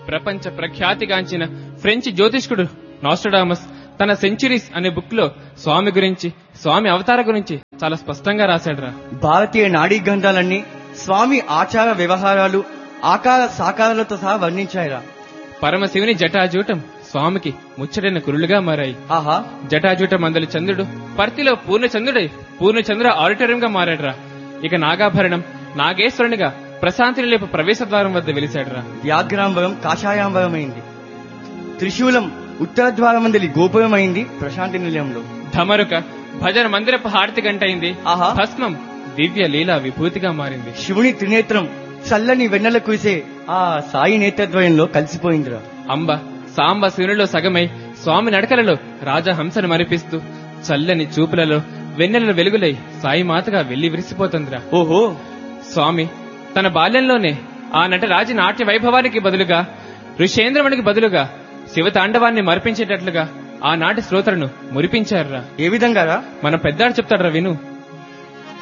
ప్రపంచ ప్రఖ్యాతిగాంచిన ఫ్రెంచ్ జ్యోతిష్కుడు నాస్ట్రాడామస్ తన సెంచురీస్ అనే బుక్ లో స్వామి గురించి, స్వామి అవతార గురించి చాలా స్పష్టంగా రాశాడురా. భారతీయ నాడీ గ్రంథాలన్నీ స్వామి ఆచార వ్యవహారాలు ఆకార సాకారాలతో సహా వర్ణించాయిరా. పరమశివుని జటాజూటం స్వామికి ముచ్చటైన కురులుగా మారాయి. ఆహా, జటాజూటం మందలి చంద్రుడు పర్తిలో పూర్ణచంద్రుడై పూర్ణచంద్ర ఆడిటోరియంగా మారాడురా. ఇక నాగాభరణం నాగేశ్వరునిగా ప్రశాంతి నిలయపు ప్రవేశ ద్వారం వద్ద వెలిశాడురా. వ్యాఘ్రాంబరం కాషాయాంబరం అయింది. త్రిశూలం ఉత్తర ద్వారం మందలి గోపురం అయింది ప్రశాంతి నిలయంలో. ధమరుక భజన మందిరపు హారతి గంటైంది. ఆహా, భస్మం దివ్య లీలా విభూతిగా మారింది. శివుని త్రినేత్రం చల్లని వెన్నెల కురిసే ఆ సాయి నేత్రద్వయంలో కలిసిపోయిందిరా. అంబ సాంబ శివునిలో సగమై స్వామి నడకలలో రాజహంసను మరిపిస్తూ చల్లని చూపులలో వెన్నెల వెలుగులై సాయి మాతగా వెళ్లి విరిసిపోతుందిరా. ఓహో, స్వామి తన బాల్యంలోనే ఆ నటరాజు నాట్య వైభవానికి బదులుగా, ఋషేంద్రమునికి బదులుగా శివతాండవాన్ని మరిపించేటట్లుగా ఆనాటి శ్రోతలను మురిపించారురా. ఏ విధంగా రా? మన పెద్దాడు చెప్తాడురా విను.